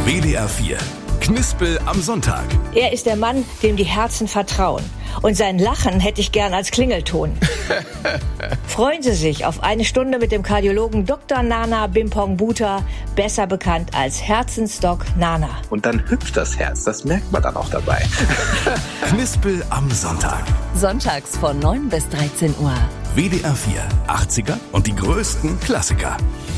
WDR 4. Knispel am Sonntag. Er ist der Mann, dem die Herzen vertrauen. Und sein Lachen hätte ich gern als Klingelton. Freuen Sie sich auf eine Stunde mit dem Kardiologen Dr. Nana Bimpong-Bhuta, besser bekannt als Herzensdoc Nana. Und dann hüpft das Herz, das merkt man dann auch dabei. Knispel am Sonntag. Sonntags von 9 bis 13 Uhr. WDR 4. 80er und die größten Klassiker.